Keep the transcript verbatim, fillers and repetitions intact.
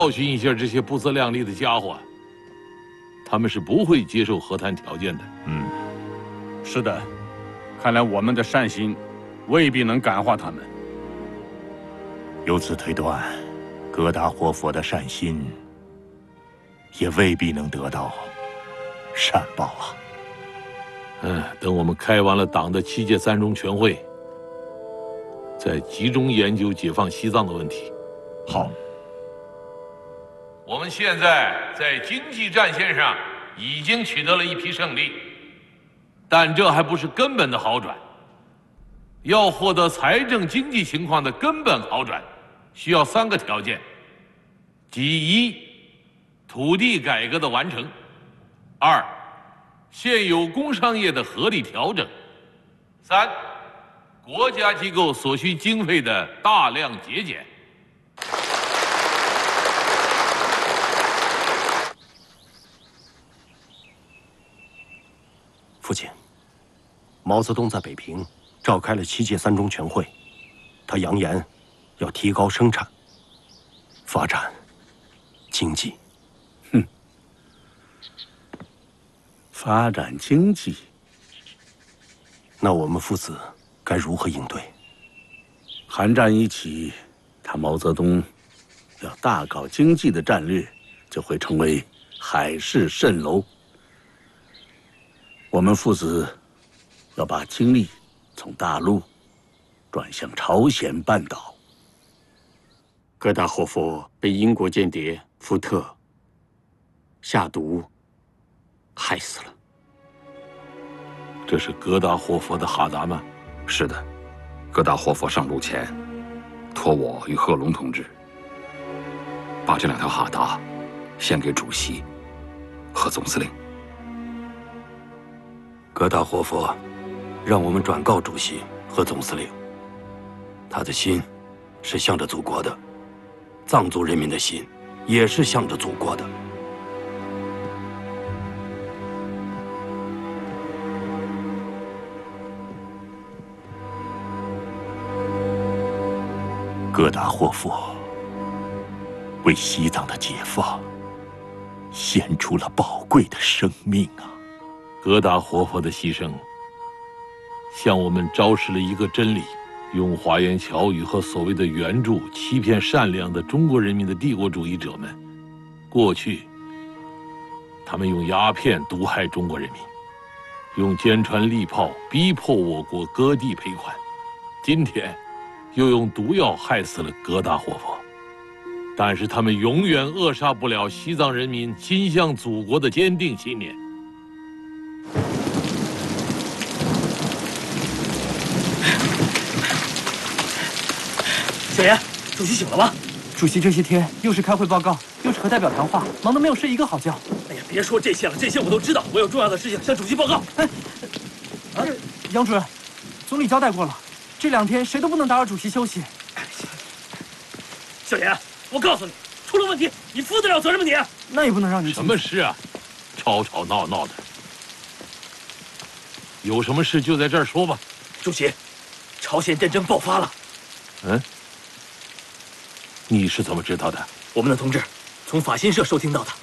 教训一下这些不自量力的家伙，他们是不会接受和谈条件的。 嗯，是的，看来我们的善心未必能感化他们。 由此推断，格达活佛的善心也未必能得到善报啊。 嗯，等我们开完了党的七届三中全会，再集中研究解放西藏的问题。 好。 我们现在在经济战线上已经取得了一批胜利，但这还不是根本的好转。要获得财政经济情况的根本好转，需要三个条件：即一，土地改革的完成；二，现有工商业的合理调整；三，国家机构所需经费的大量节俭。 父亲，毛泽东在北平召开了七届三中全会，他扬言要提高生产，发展经济。 哼，发展经济， 那我们父子该如何应对？ 韩战一起，他毛泽东要大搞经济的战略就会成为海市蜃楼。我们父子要把精力从大陆转向朝鲜半岛。 格达霍夫被英国间谍福特下毒害死了。 这是格达霍佛的哈达吗？ 是的，格达霍佛上路前，托我与贺龙同志把这两条哈达献给主席和总司令。 格达活佛让我们转告主席和总司令，他的心是向着祖国的，藏族人民的心也是向着祖国的。 格达霍佛为西藏的解放献出了宝贵的生命啊！ 格达活佛的牺牲，向我们昭示了一个真理：用花言巧语和所谓的援助欺骗善良的中国人民的帝国主义者们，过去他们用鸦片毒害中国人民，用坚船利炮逼迫我国割地赔款，今天又用毒药害死了格达活佛。但是他们永远扼杀不了西藏人民心向祖国的坚定信念。 小严，主席醒了吗？ 主席这些天又是开会报告，又是和代表谈话，忙得没有睡一个好觉。 哎呀，别说这些了，这些我都知道。我有重要的事情向主席报告。哎， 啊，杨主任，总理交代过了，这两天谁都不能打扰主席休息。 小严，我告诉你，出了问题，你负得了责任吗？你那也不能让你。 什么事啊？吵吵闹闹的。有什么事就在这儿说吧。 主席，朝鲜战争爆发了。 嗯。你是怎么知道的？ 我们的同志从法新社收听到的。